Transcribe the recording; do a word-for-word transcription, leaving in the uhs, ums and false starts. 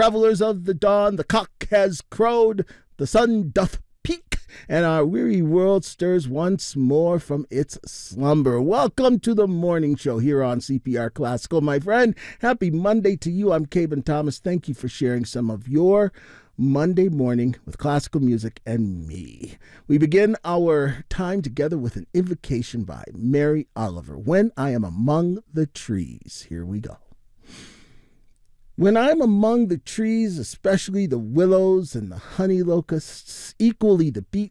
Travelers of the dawn, the cock has crowed, the sun doth peak, and our weary world stirs once more from its slumber. Welcome to the morning show here on C P R Classical, my friend. Happy Monday to you. I'm Caven Thomas. Thank you for sharing some of your Monday morning with classical music and me. We begin our time together with an invocation by Mary Oliver, When I Am Among the Trees. Here we go. When I'm among the trees, especially the willows and the honey locusts, equally the beech